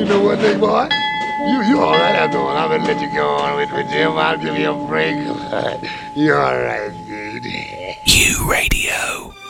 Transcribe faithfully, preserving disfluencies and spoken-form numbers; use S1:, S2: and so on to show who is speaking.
S1: you know what, big boy? You you all right after all. I'm gonna let you go on with, with Jim. I'll give you a break. You're all right, dude.
S2: U Radio.